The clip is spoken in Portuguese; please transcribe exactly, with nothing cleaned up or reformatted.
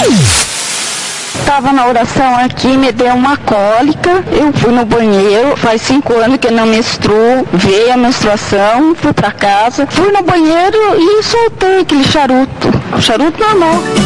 Estava na oração aqui, me deu uma cólica, eu fui no banheiro, faz cinco anos que não menstruo, veio a menstruação, fui para casa, fui no banheiro e soltei aquele charuto, charuto normal.